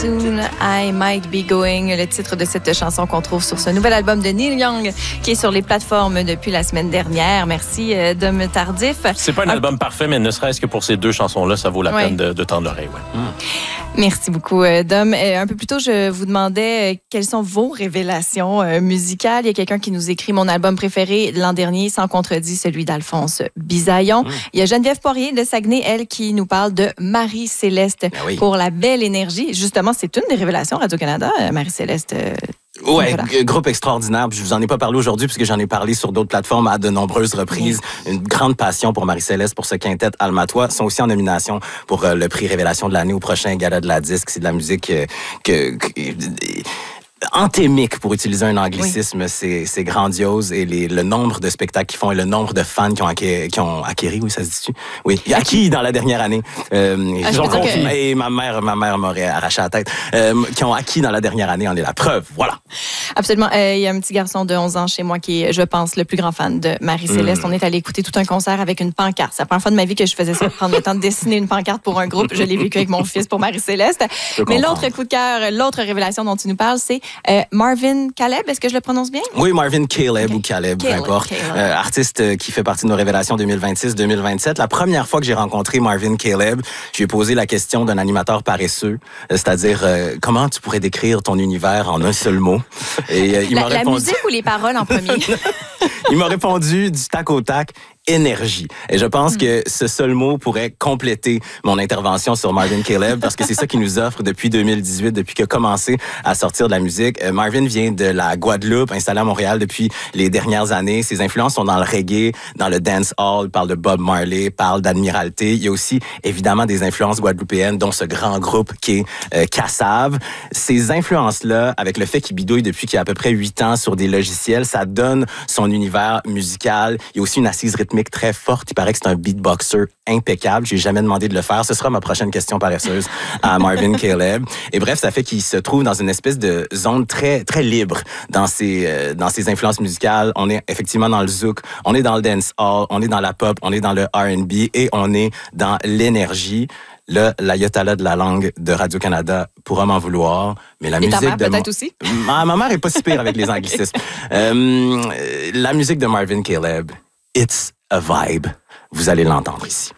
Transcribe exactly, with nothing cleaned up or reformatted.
Soon I Might Be Going, le titre de cette chanson qu'on trouve sur ce nouvel album de Neil Young qui est sur les plateformes depuis la semaine dernière. Merci, euh, Dom Tardif. C'est pas un, un album parfait, mais ne serait-ce que pour ces deux chansons-là, ça vaut la ouais. peine de, de tendre l'oreille. Ouais. Mm. Merci beaucoup, euh, Dom. Euh, un peu plus tôt, je vous demandais euh, quelles sont vos révélations euh, musicales. Il y a quelqu'un qui nous écrit mon album préféré l'an dernier, sans contredit, celui d'Alphonse Bisaillon. Mm. Il y a Geneviève Poirier de Saguenay, elle, qui nous parle de Marie-Céleste ben oui. pour la belle énergie. Justement, c'est une des révélations Radio-Canada, Marie-Céleste. Euh, Oui, voilà. Groupe extraordinaire. Je vous en ai pas parlé aujourd'hui puisque j'en ai parlé sur d'autres plateformes à de nombreuses reprises. Oui. Une grande passion pour Marie-Céleste, pour ce quintet Almatois. Ils sont aussi en nomination pour euh, le prix Révélation de l'année au prochain Gala de la Disque. C'est de la musique euh, que... que anthémique, pour utiliser un anglicisme, oui. c'est, c'est grandiose. Et les, le nombre de spectacles qu'ils font et le nombre de fans qui ont, acquis, qui ont acquéri, oui, ça se dit-tu? Oui, acquis dans la dernière année. Euh, ah, ont confié, que... Et ma mère, ma mère m'aurait arraché la tête. Euh, qui ont acquis dans la dernière année, en est la preuve. Voilà. Absolument. Il euh, y a un petit garçon de onze ans chez moi qui est, je pense, le plus grand fan de Marie-Céleste. Mm. On est allé écouter tout un concert avec une pancarte. C'est la première fois de ma vie que je faisais ça, prendre le temps de dessiner une pancarte pour un groupe. Je l'ai vécu avec mon fils pour Marie-Céleste. Mais l'autre coup de cœur, l'autre révélation dont tu nous parles, c'est euh, Marvin Caleb. Est-ce que je le prononce bien? Oui, Marvin Caleb okay. ou Caleb, peu importe. Euh, artiste qui fait partie de nos révélations deux mille vingt-six deux mille vingt-sept. La première fois que j'ai rencontré Marvin Caleb, je lui ai posé la question d'un animateur paresseux, c'est-à-dire euh, comment tu pourrais décrire ton univers en un seul mot? Et, euh, il la, m'a répondu... la musique ou les paroles en premier? Il m'a répondu du tac au tac. Énergie. Et je pense mm. que ce seul mot pourrait compléter mon intervention sur Marvin Caleb parce que c'est ça qu'il nous offre depuis deux mille dix-huit, depuis qu'il a commencé à sortir de la musique. Euh, Marvin vient de la Guadeloupe, installé à Montréal depuis les dernières années. Ses influences sont dans le reggae, dans le dancehall, parle de Bob Marley, parle d'Admiralté. Il y a aussi évidemment des influences guadeloupéennes, dont ce grand groupe qui est euh, Kassav. Ces influences-là, avec le fait qu'il bidouille depuis qu'il a à peu près huit ans sur des logiciels, ça donne son univers musical. Il y a aussi une assise rythmique très forte. Il paraît que c'est un beatboxer impeccable. J'ai jamais demandé de le faire. Ce sera ma prochaine question paresseuse à Marvin Caleb. Et bref, ça fait qu'il se trouve dans une espèce de zone très très libre dans ses euh, dans ses influences musicales. On est effectivement dans le zouk, on est dans le dancehall, on est dans la pop, on est dans le R and B et on est dans l'énergie. Là, la yotala de la langue de Radio-Canada pourra m'en vouloir, mais la et musique ta mère, de... peut-être aussi? Ma, ma mère est pas si pire avec les anglicismes. euh, la musique de Marvin Caleb, It's a Vibe. Vous allez l'entendre ici.